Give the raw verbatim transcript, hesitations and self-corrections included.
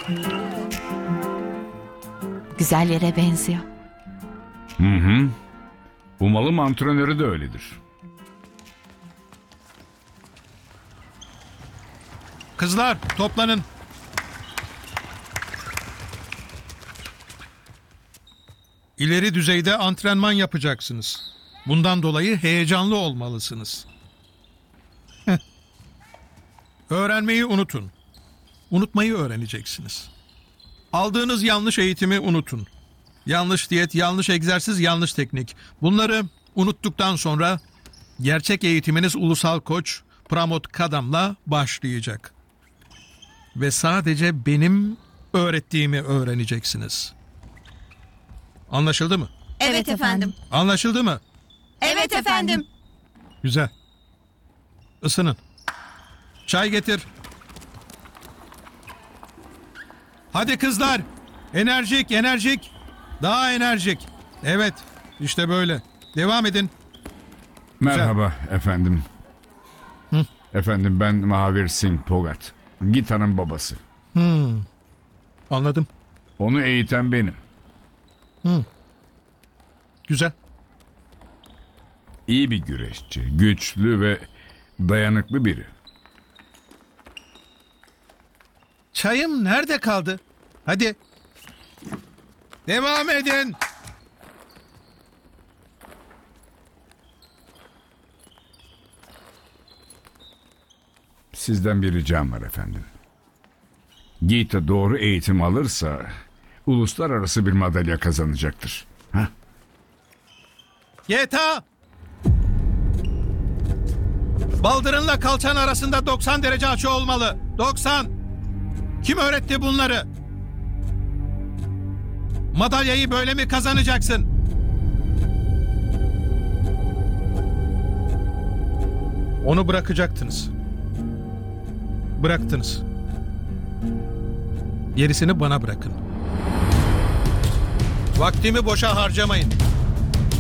Güzel yere benziyor. Hı hı. Umalım antrenörü de öyledir. Kızlar toplanın. İleri düzeyde antrenman yapacaksınız. Bundan dolayı heyecanlı olmalısınız. Heh. Öğrenmeyi unutun. Unutmayı öğreneceksiniz. Aldığınız yanlış eğitimi unutun. Yanlış diyet, yanlış egzersiz, yanlış teknik. Bunları unuttuktan sonra gerçek eğitiminiz ulusal koç Pramod Kadam'la başlayacak. Ve sadece benim öğrettiğimi öğreneceksiniz. Anlaşıldı mı? Evet efendim. Anlaşıldı mı? Evet efendim. Güzel. Isının. Çay getir. Hadi kızlar. Enerjik, enerjik. Daha enerjik. Evet, işte böyle. Devam edin. Merhaba efendim. Hı? Efendim ben Mahavir Singh Pogat. Gitar'ın babası. Hmm. Anladım. Onu eğiten benim. Hmm. Güzel. İyi bir güreşçi, güçlü ve dayanıklı biri. Çayım nerede kaldı? Hadi. Devam edin. Sizden bir ricam var efendim. Gita doğru eğitim alırsa uluslararası bir madalya kazanacaktır. Ha? Yeta! Baldırınla kalçan arasında doksan derece açı olmalı. doksan. Kim öğretti bunları? Madalyayı böyle mi kazanacaksın? Onu bırakacaktınız. Bıraktınız. Gerisini bana bırakın. Vaktimi boşa harcamayın.